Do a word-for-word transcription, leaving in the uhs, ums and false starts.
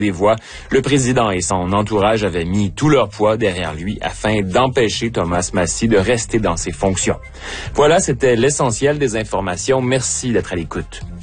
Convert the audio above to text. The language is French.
des voix, le président et son entourage avaient mis tout leur poids derrière lui afin d'empêcher Thomas Massie de rester dans ses fonctions. Voilà, c'était l'essentiel des informations. Merci d'être à l'écoute.